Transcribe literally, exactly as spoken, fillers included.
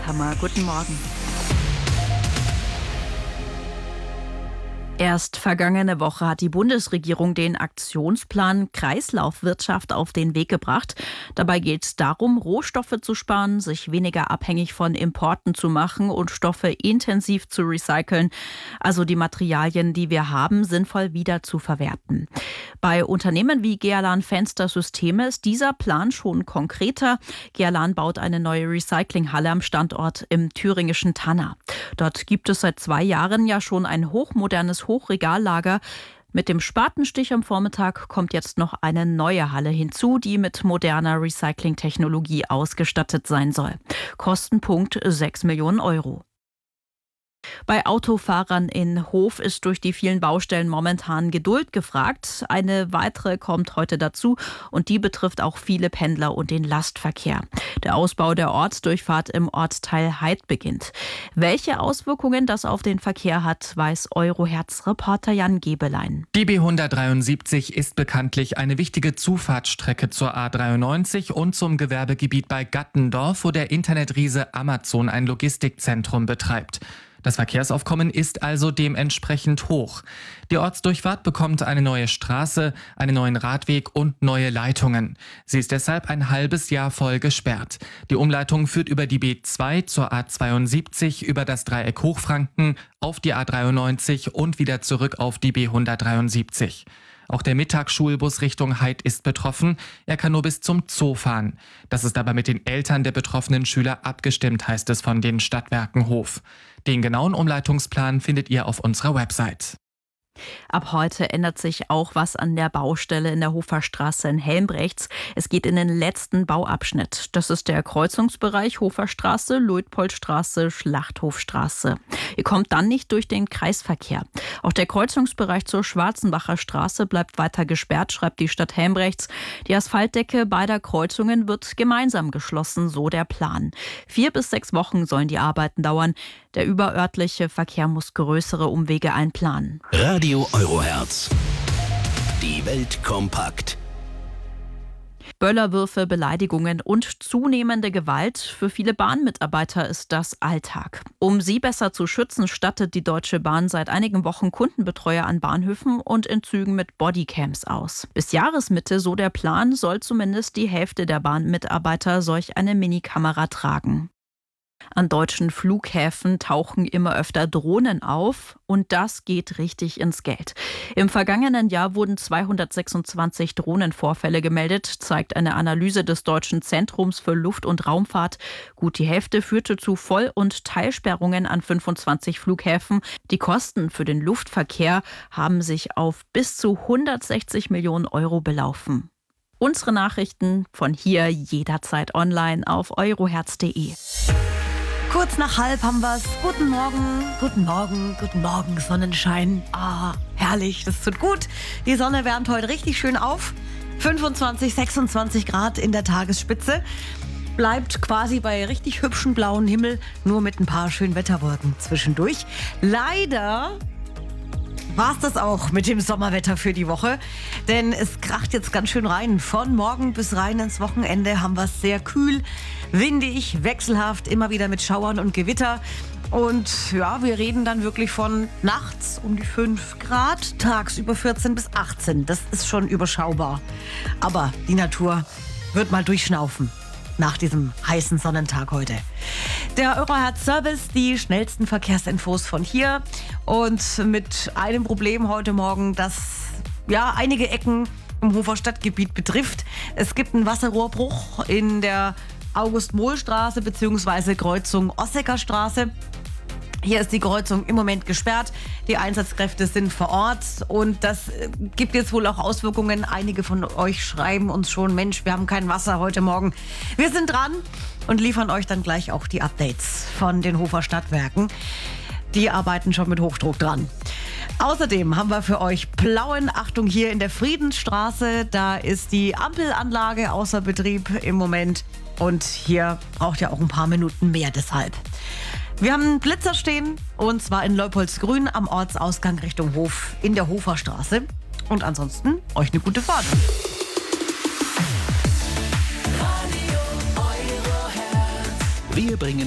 Nehammer. Guten Morgen. Erst vergangene Woche hat die Bundesregierung den Aktionsplan Kreislaufwirtschaft auf den Weg gebracht. Dabei geht es darum, Rohstoffe zu sparen, sich weniger abhängig von Importen zu machen und Stoffe intensiv zu recyceln, also die Materialien, die wir haben, sinnvoll wieder zu verwerten. Bei Unternehmen wie Gealan Fenstersysteme ist dieser Plan schon konkreter. Gealan baut eine neue Recyclinghalle am Standort im thüringischen Tanna. Dort gibt es seit zwei Jahren ja schon ein hochmodernes Hochregallager. Mit dem Spatenstich am Vormittag kommt jetzt noch eine neue Halle hinzu, die mit moderner Recyclingtechnologie ausgestattet sein soll. Kostenpunkt sechs Millionen Euro. Bei Autofahrern in Hof ist durch die vielen Baustellen momentan Geduld gefragt. Eine weitere kommt heute dazu und die betrifft auch viele Pendler und den Lastverkehr. Der Ausbau der Ortsdurchfahrt im Ortsteil Heid beginnt. Welche Auswirkungen das auf den Verkehr hat, weiß Eurohertz-Reporter Jan Gebelein. Die B hundertdreiundsiebzig ist bekanntlich eine wichtige Zufahrtsstrecke zur A dreiundneunzig und zum Gewerbegebiet bei Gattendorf, wo der Internetriese Amazon ein Logistikzentrum betreibt. Das Verkehrsaufkommen ist also dementsprechend hoch. Die Ortsdurchfahrt bekommt eine neue Straße, einen neuen Radweg und neue Leitungen. Sie ist deshalb ein halbes Jahr voll gesperrt. Die Umleitung führt über die B zwei zur A zweiundsiebzig, über das Dreieck Hochfranken, auf die A dreiundneunzig und wieder zurück auf die B hundertdreiundsiebzig. Auch der Mittagsschulbus Richtung Heid ist betroffen. Er kann nur bis zum Zoo fahren. Das ist aber mit den Eltern der betroffenen Schüler abgestimmt, heißt es von den Stadtwerken Hof. Den genauen Umleitungsplan findet ihr auf unserer Website. Ab heute ändert sich auch was an der Baustelle in der Hoferstraße in Helmbrechts. Es geht in den letzten Bauabschnitt. Das ist der Kreuzungsbereich Hoferstraße, Luitpoldstraße, Schlachthofstraße. Ihr kommt dann nicht durch den Kreisverkehr. Auch der Kreuzungsbereich zur Schwarzenbacher Straße bleibt weiter gesperrt, schreibt die Stadt Helmbrechts. Die Asphaltdecke beider Kreuzungen wird gemeinsam geschlossen, so der Plan. Vier bis sechs Wochen sollen die Arbeiten dauern. Der überörtliche Verkehr muss größere Umwege einplanen. Radio Eurohertz. Die Welt kompakt. Böllerwürfe, Beleidigungen und zunehmende Gewalt. Für viele Bahnmitarbeiter ist das Alltag. Um sie besser zu schützen, stattet die Deutsche Bahn seit einigen Wochen Kundenbetreuer an Bahnhöfen und in Zügen mit Bodycams aus. Bis Jahresmitte, so der Plan, soll zumindest die Hälfte der Bahnmitarbeiter solch eine Minikamera tragen. An deutschen Flughäfen tauchen immer öfter Drohnen auf und das geht richtig ins Geld. Im vergangenen Jahr wurden zweihundertsechsundzwanzig Drohnenvorfälle gemeldet, zeigt eine Analyse des Deutschen Zentrums für Luft- und Raumfahrt. Gut die Hälfte führte zu Voll- und Teilsperrungen an fünfundzwanzig Flughäfen. Die Kosten für den Luftverkehr haben sich auf bis zu hundertsechzig Millionen Euro belaufen. Unsere Nachrichten von hier jederzeit online auf eurohertz punkt de. Kurz nach halb haben wir es. Guten Morgen, guten Morgen, guten Morgen, Sonnenschein. Ah, herrlich, das tut gut. Die Sonne wärmt heute richtig schön auf. fünfundzwanzig, sechsundzwanzig Grad in der Tagesspitze. Bleibt quasi bei richtig hübschen blauen Himmel, nur mit ein paar schönen Wetterwolken zwischendurch. Leider war es das auch mit dem Sommerwetter für die Woche. Denn es kracht jetzt ganz schön rein. Von morgen bis rein ins Wochenende haben wir es sehr kühl, windig, wechselhaft, immer wieder mit Schauern und Gewitter. Und ja, wir reden dann wirklich von nachts um die fünf Grad, tagsüber vierzehn bis achtzehn. Das ist schon überschaubar. Aber die Natur wird mal durchschnaufen nach diesem heißen Sonnentag heute. Der Eurohertz-Service, die schnellsten Verkehrsinfos von hier. Und mit einem Problem heute Morgen, das ja einige Ecken im Hofer Stadtgebiet betrifft. Es gibt einen Wasserrohrbruch in der August-Mohl-Straße bzw. Kreuzung Ossecker Straße. Hier ist die Kreuzung im Moment gesperrt. Die Einsatzkräfte sind vor Ort und das gibt jetzt wohl auch Auswirkungen. Einige von euch schreiben uns schon, Mensch, wir haben kein Wasser heute Morgen. Wir sind dran und liefern euch dann gleich auch die Updates von den Hofer Stadtwerken. Die arbeiten schon mit Hochdruck dran. Außerdem haben wir für euch Plauen. Achtung, hier in der Friedensstraße, da ist die Ampelanlage außer Betrieb im Moment. Und hier braucht ihr auch ein paar Minuten mehr deshalb. Wir haben einen Blitzer stehen, und zwar in Leupoldsgrün am Ortsausgang Richtung Hof in der Hoferstraße. Und ansonsten euch eine gute Fahrt. Wir bringen